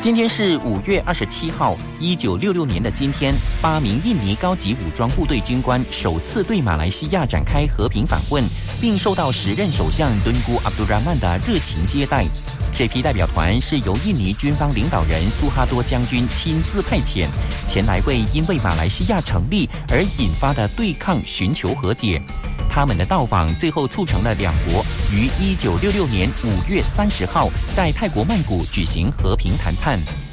今天是5月27号，1966年的今天，8名印尼高级武装部队军官首次对马来西亚展开和平访问，并受到时任首相敦姑阿卜杜拉曼的热情接待。这批代表团是由印尼军方领导人苏哈多将军亲自派遣，前来因为马来西亚成立而引发的对抗寻求和解。他们的到访最后促成了两国于1966年5月30号在泰国曼谷举行和平谈判。